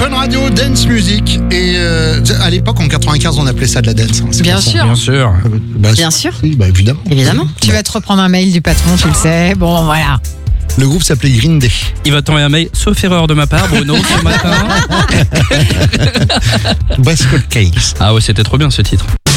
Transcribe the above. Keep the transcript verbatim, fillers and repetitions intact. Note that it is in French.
Fun Radio, dance music. Et euh, à l'époque, en quatre-vingt-quinze, on appelait ça de la dance. Hein, c'est Bien pour ça. sûr. Bien sûr. Euh, bah, Bien sûr. Oui, bah évidemment. Évidemment. Tu vas te reprendre un mail du patron, tu le sais. Bon, voilà. Le groupe s'appelait Green Day. Il va t'envoyer un mail, sauf erreur de ma part, Bruno, ce matin. Basket Case. Ah ouais, c'était trop bien ce titre.